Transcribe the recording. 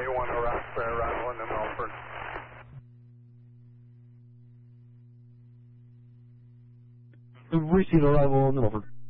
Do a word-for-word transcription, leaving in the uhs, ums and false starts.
A one Osprey arrival into Milford. Received arrival in Milford.